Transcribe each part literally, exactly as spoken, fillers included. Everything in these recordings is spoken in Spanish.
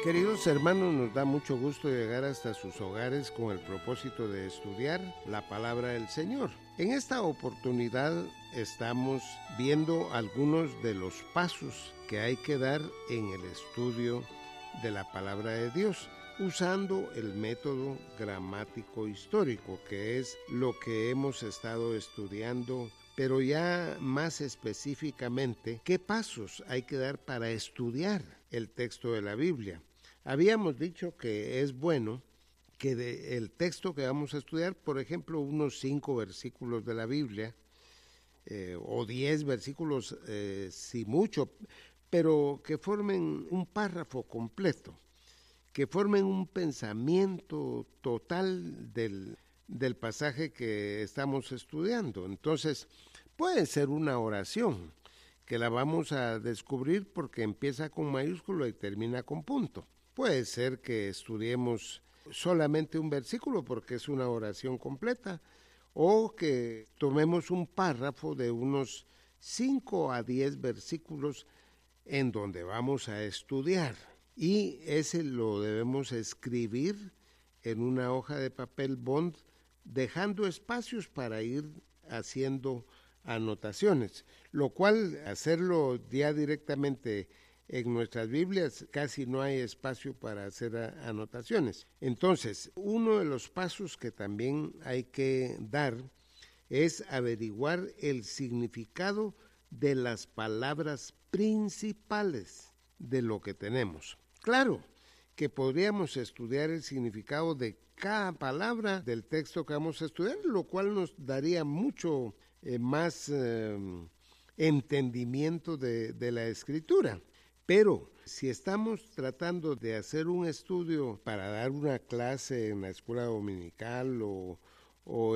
Queridos hermanos, nos da mucho gusto llegar hasta sus hogares con el propósito de estudiar la palabra del Señor. En esta oportunidad estamos viendo algunos de los pasos que hay que dar en el estudio de la palabra de Dios, usando el método gramático histórico, que es lo que hemos estado estudiando, pero ya más específicamente, ¿qué pasos hay que dar para estudiar el texto de la Biblia? Habíamos dicho que es bueno que de el texto que vamos a estudiar, por ejemplo, unos cinco versículos de la Biblia, eh, o diez versículos, eh, si mucho, pero que formen un párrafo completo, que formen un pensamiento total del, del pasaje que estamos estudiando. Entonces, puede ser una oración, que la vamos a descubrir porque empieza con mayúscula y termina con punto. Puede ser que estudiemos solamente un versículo porque es una oración completa, o que tomemos un párrafo de unos cinco a diez versículos en donde vamos a estudiar. Y ese lo debemos escribir en una hoja de papel bond, dejando espacios para ir haciendo anotaciones, lo cual hacerlo ya directamente en nuestras Biblias casi no hay espacio para hacer anotaciones. Entonces, uno de los pasos que también hay que dar es averiguar el significado de las palabras principales de lo que tenemos. Claro que podríamos estudiar el significado de cada palabra del texto que vamos a estudiar, lo cual nos daría mucho eh, más eh, entendimiento de, de la escritura. Pero si estamos tratando de hacer un estudio para dar una clase en la escuela dominical o, o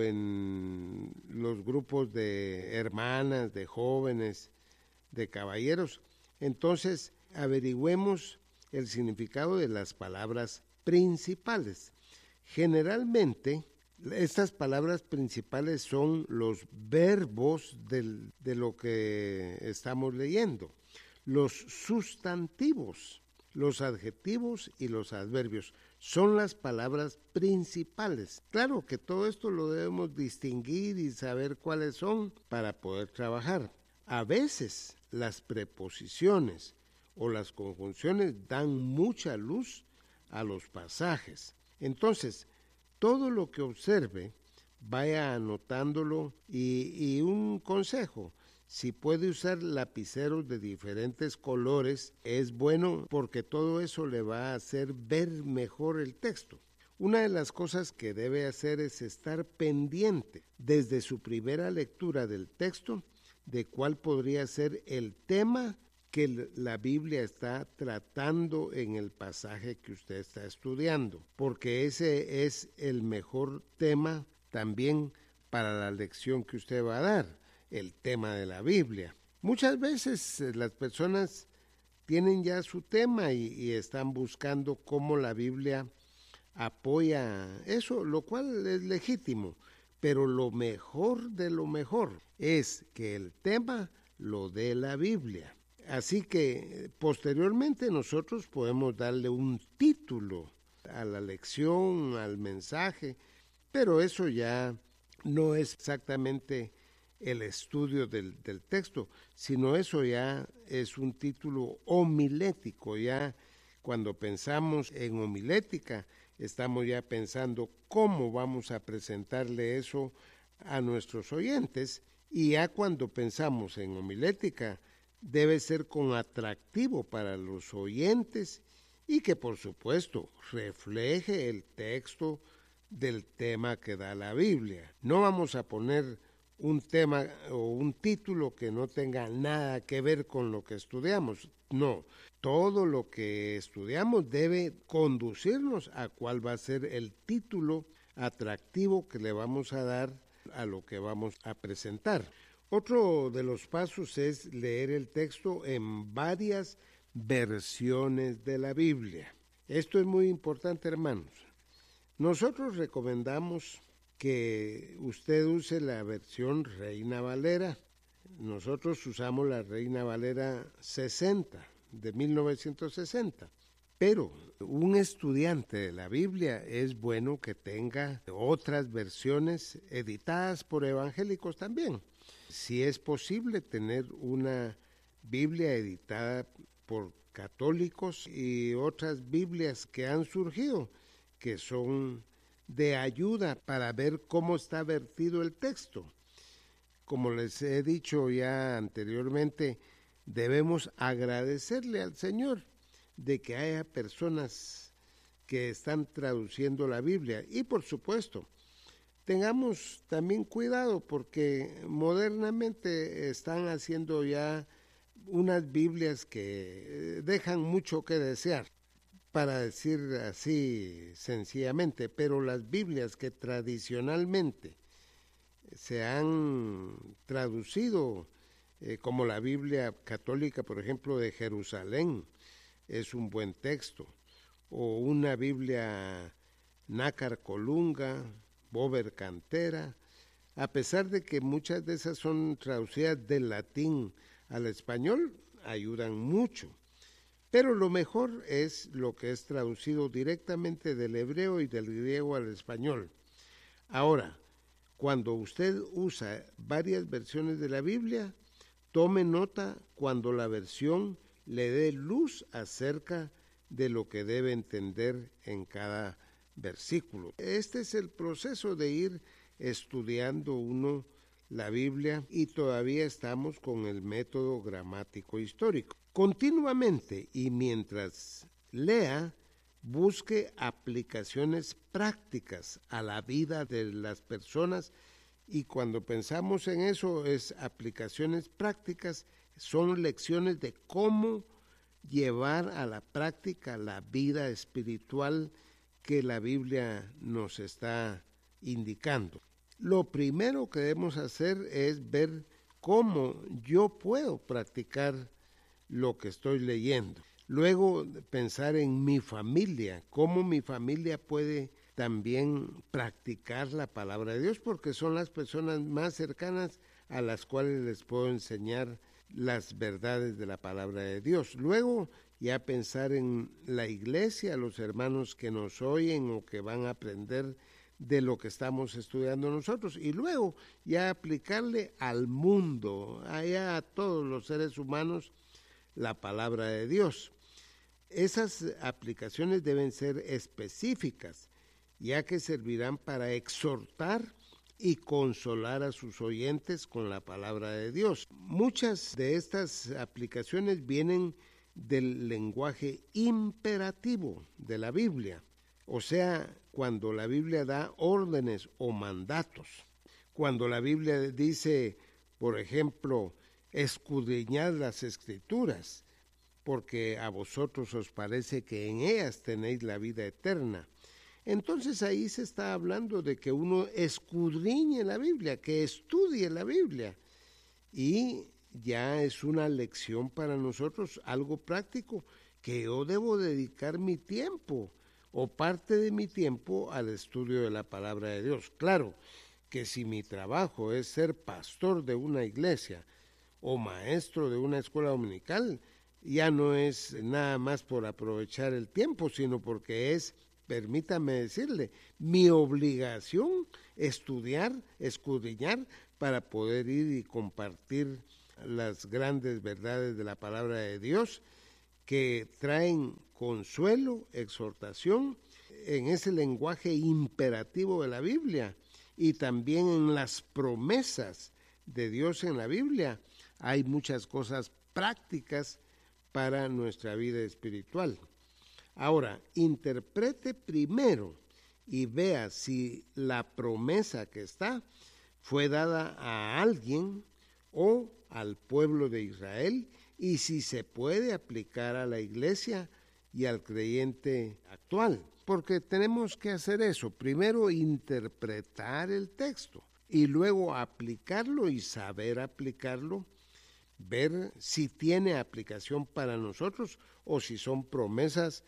en los grupos de hermanas, de jóvenes, de caballeros, entonces averigüemos el significado de las palabras principales. Generalmente, estas palabras principales son los verbos del, de lo que estamos leyendo. Los sustantivos, los adjetivos y los adverbios son las palabras principales. Claro que todo esto lo debemos distinguir y saber cuáles son para poder trabajar. A veces las preposiciones o las conjunciones dan mucha luz a los pasajes. Entonces, todo lo que observe, vaya anotándolo y, y un consejo. Si puede usar lapiceros de diferentes colores, es bueno porque todo eso le va a hacer ver mejor el texto. Una de las cosas que debe hacer es estar pendiente desde su primera lectura del texto de cuál podría ser el tema que la Biblia está tratando en el pasaje que usted está estudiando, porque ese es el mejor tema también para la lección que usted va a dar, el tema de la Biblia. Muchas veces eh, las personas tienen ya su tema y, y están buscando cómo la Biblia apoya eso, lo cual es legítimo, pero lo mejor de lo mejor es que el tema lo dé la Biblia. Así que posteriormente nosotros podemos darle un título a la lección, al mensaje, pero eso ya no es exactamente el estudio del, del texto, sino eso ya es un título homilético. Ya cuando pensamos en homilética, estamos ya pensando cómo vamos a presentarle eso a nuestros oyentes, y ya cuando pensamos en homilética, debe ser con atractivo para los oyentes y que por supuesto refleje el texto del tema que da la Biblia. No vamos a poner un tema o un título que no tenga nada que ver con lo que estudiamos. No, todo lo que estudiamos debe conducirnos a cuál va a ser el título atractivo que le vamos a dar a lo que vamos a presentar. Otro de los pasos es leer el texto en varias versiones de la Biblia. Esto es muy importante, hermanos. Nosotros recomendamos que usted use la versión Reina Valera. Nosotros usamos la Reina Valera sesenta, de mil novecientos sesenta. Pero un estudiante de la Biblia es bueno que tenga otras versiones editadas por evangélicos también. Si es posible tener una Biblia editada por católicos y otras Biblias que han surgido, que son de ayuda para ver cómo está vertido el texto. Como les he dicho ya anteriormente, debemos agradecerle al Señor de que haya personas que están traduciendo la Biblia. Y por supuesto, tengamos también cuidado porque modernamente están haciendo ya unas Biblias que dejan mucho que desear, para decir así sencillamente, pero las Biblias que tradicionalmente se han traducido, eh, como la Biblia católica, por ejemplo, de Jerusalén, es un buen texto, o una Biblia Nácar Colunga, Bover Cantera, a pesar de que muchas de esas son traducidas del latín al español, ayudan mucho. Pero lo mejor es lo que es traducido directamente del hebreo y del griego al español. Ahora, cuando usted usa varias versiones de la Biblia, tome nota cuando la versión le dé luz acerca de lo que debe entender en cada versículo. Este es el proceso de ir estudiando uno la Biblia y todavía estamos con el método gramático histórico. Continuamente y mientras lea, busque aplicaciones prácticas a la vida de las personas, y cuando pensamos en eso es aplicaciones prácticas, son lecciones de cómo llevar a la práctica la vida espiritual que la Biblia nos está indicando. Lo primero que debemos hacer es ver cómo yo puedo practicar lo que estoy leyendo. Luego pensar en mi familia, cómo mi familia puede también practicar la palabra de Dios, porque son las personas más cercanas a las cuales les puedo enseñar las verdades de la palabra de Dios. Luego ya pensar en la iglesia, los hermanos que nos oyen o que van a aprender de lo que estamos estudiando nosotros, y luego ya aplicarle al mundo, allá a todos los seres humanos, la palabra de Dios. Esas aplicaciones deben ser específicas, ya que servirán para exhortar y consolar a sus oyentes con la palabra de Dios. Muchas de estas aplicaciones vienen del lenguaje imperativo de la Biblia, o sea, cuando la Biblia da órdenes o mandatos. Cuando la Biblia dice, por ejemplo, escudriñad las Escrituras, porque a vosotros os parece que en ellas tenéis la vida eterna. Entonces ahí se está hablando de que uno escudriñe la Biblia, que estudie la Biblia, y ya es una lección para nosotros, algo práctico, que yo debo dedicar mi tiempo o parte de mi tiempo al estudio de la palabra de Dios. Claro que si mi trabajo es ser pastor de una iglesia o maestro de una escuela dominical, ya no es nada más por aprovechar el tiempo, sino porque es, permítame decirle, mi obligación estudiar, escudriñar, para poder ir y compartir las grandes verdades de la palabra de Dios, que traen consuelo, exhortación, en ese lenguaje imperativo de la Biblia, y también en las promesas de Dios en la Biblia. Hay muchas cosas prácticas para nuestra vida espiritual. Ahora, interprete primero y vea si la promesa que está fue dada a alguien o al pueblo de Israel, y si se puede aplicar a la iglesia y al creyente actual. Porque tenemos que hacer eso, primero interpretar el texto y luego aplicarlo y saber aplicarlo, ver si tiene aplicación para nosotros o si son promesas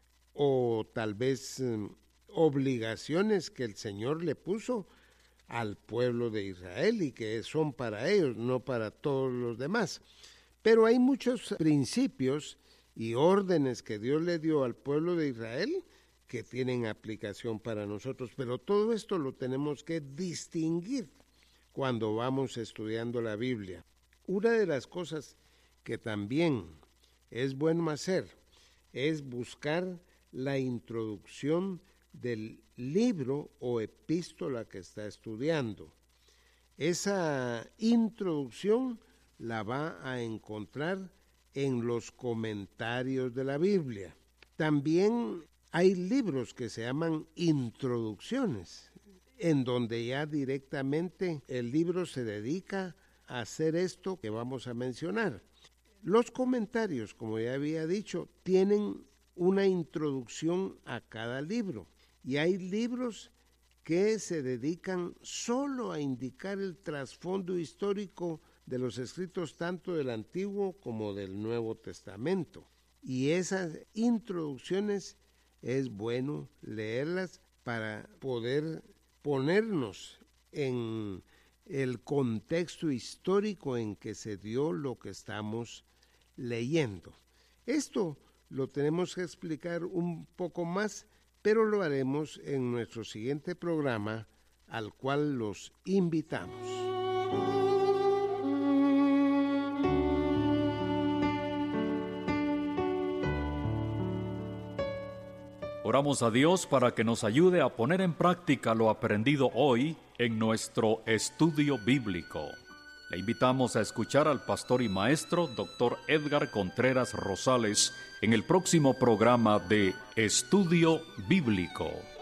o tal vez eh, obligaciones que el Señor le puso al pueblo de Israel y que son para ellos, no para todos los demás. Pero hay muchos principios y órdenes que Dios le dio al pueblo de Israel que tienen aplicación para nosotros. Pero todo esto lo tenemos que distinguir cuando vamos estudiando la Biblia. Una de las cosas que también es bueno hacer es buscar la introducción del libro o epístola que está estudiando. Esa introducción la va a encontrar en los comentarios de la Biblia. También hay libros que se llaman introducciones, en donde ya directamente el libro se dedica a hacer esto que vamos a mencionar. Los comentarios, como ya había dicho, tienen una introducción a cada libro, y hay libros que se dedican solo a indicar el trasfondo histórico de los escritos tanto del Antiguo como del Nuevo Testamento. Y esas introducciones es bueno leerlas para poder ponernos en el contexto histórico en que se dio lo que estamos leyendo. Esto lo tenemos que explicar un poco más, pero lo haremos en nuestro siguiente programa, al cual los invitamos. Oramos a Dios para que nos ayude a poner en práctica lo aprendido hoy en nuestro estudio bíblico. Le invitamos a escuchar al pastor y maestro doctor Edgar Contreras Rosales en el próximo programa de Estudio Bíblico.